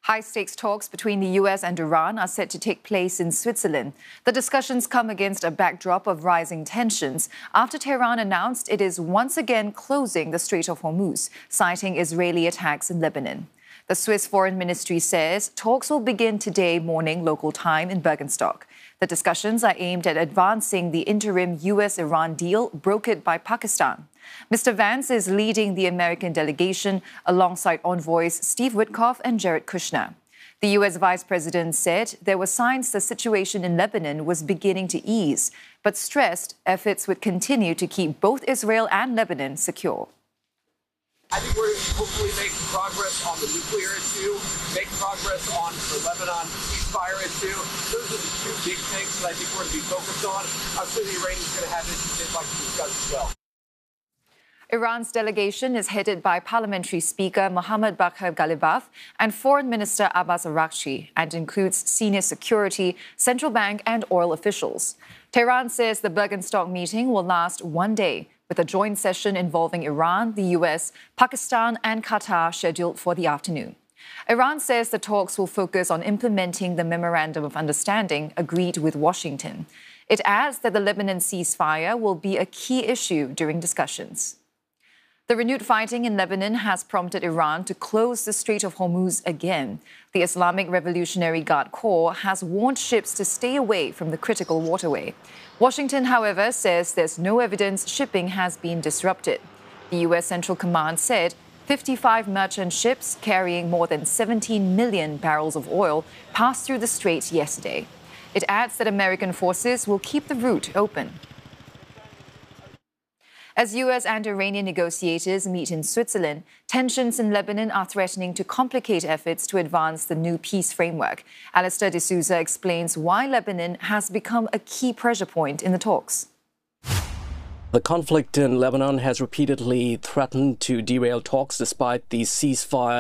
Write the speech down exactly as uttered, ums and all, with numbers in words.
High-stakes talks between the U S and Iran are set to take place in Switzerland. The discussions come against a backdrop of rising tensions after Tehran announced it is once again closing the Strait of Hormuz, citing Israeli attacks in Lebanon. The Swiss Foreign Ministry says talks will begin today morning local time in Bergenstock. The discussions are aimed at advancing the interim U S-Iran deal brokered by Pakistan. Mister Vance is leading the American delegation alongside envoys Steve Witkoff and Jared Kushner. The U S vice president said there were signs the situation in Lebanon was beginning to ease, but stressed efforts would continue to keep both Israel and Lebanon secure. I think we're hopefully making progress on the nuclear issue, make progress on the Lebanon ceasefire issue. Those are the two big things that I think we're going to be focused on. I'm sure the Iranians are going to have issues they'd like to discuss as well. Iran's delegation is headed by Parliamentary Speaker Mohammad Bagher Ghalibaf and Foreign Minister Abbas Araghchi and includes senior security, central bank and oil officials. Tehran says the Bergenstock meeting will last one day, with a joint session involving Iran, the U S, Pakistan and Qatar scheduled for the afternoon. Iran says the talks will focus on implementing the Memorandum of Understanding agreed with Washington. It adds that the Lebanon ceasefire will be a key issue during discussions. The renewed fighting in Lebanon has prompted Iran to close the Strait of Hormuz again. The Islamic Revolutionary Guard Corps has warned ships to stay away from the critical waterway. Washington, however, says there's no evidence shipping has been disrupted. The U S Central Command said fifty-five merchant ships carrying more than seventeen million barrels of oil passed through the strait yesterday. It adds that American forces will keep the route open. As U S and Iranian negotiators meet in Switzerland, tensions in Lebanon are threatening to complicate efforts to advance the new peace framework. Alistair De Souza explains why Lebanon has become a key pressure point in the talks. The conflict in Lebanon has repeatedly threatened to derail talks despite the ceasefire